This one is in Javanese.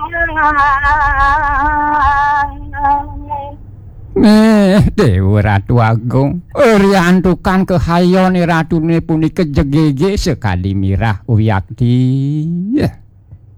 Dewa Ratu Agung, riantukan kehayone ratune punika jegege sekali mirah Uyakti.